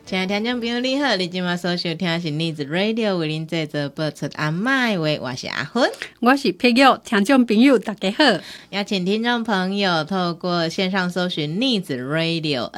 亲爱的听众朋友你好，你今晚所收听的是逆子 Radio 为您制作播出阿麦话，我是阿芬， 我是佩玉，听众朋友大家好。 邀请听众朋友透过线上搜寻逆子 Radio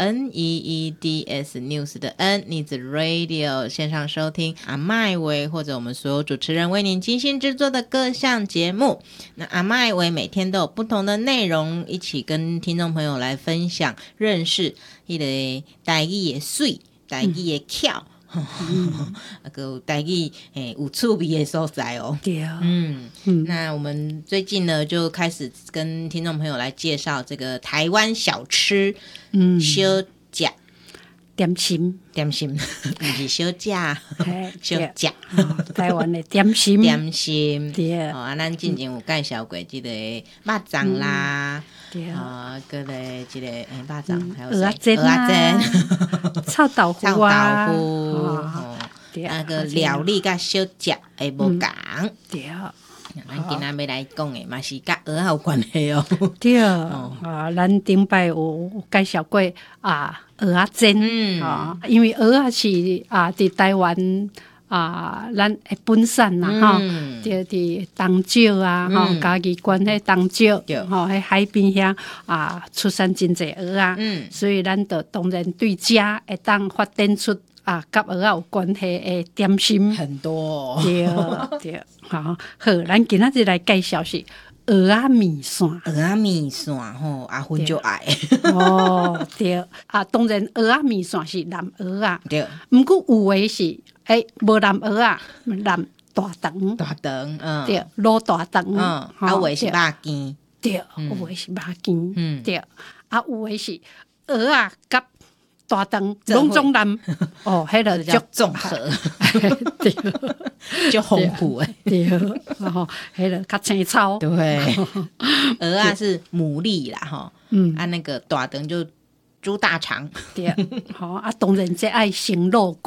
NEEDS News 的 N 逆子 Radio 线上收听阿麦话，或者我们所有主持人为您精心制作的各项节目。那阿麦话每天都有不同的内容，一起跟听众朋友来分享认识那个台语的水。台语的巧，那个台语有趣味的所在哦。 对， 那我们最近呢就开始跟听众朋友来介绍这个台湾小吃，小吃点心， 不是小吃，小吃， 台湾的点心， 点心。 对， 咱之前有介绍过这个肉粽啦。 对个嘞，这个肉粽还有蚵仔煎啊，臭豆腐啊， 那个料理甲小食会无同。 对， 咱今仔要来讲的嘛是甲蚵仔有关系哦。 对，咱顶摆有介绍过蚵仔煎，因为蚵仔是伫台湾。咱会本产啦，就伫东石啊，嘉义县迄东石，迄海边遐出产真济蚵仔，所以咱就当然对食会当发展出甲蚵仔有关系的点心很多， 对，好，咱今仔日来介绍是蚵仔面线， 蚵仔面线吼，阿芬就爱。 对，当然蚵仔面线是南蚵仔， 对， 毋过有诶是。无南蚵仔，南大肠，对，卤大肠， 有诶是肉羹， 对，有诶是肉羹，对，有诶是蚵仔甲大肠拢总南，迄个叫综合， 对， 就丰富诶， 对，迄个较青草， 对，蚵仔是牡蛎啦，吼，那个大肠就猪大肠， 对，当然这爱生肉。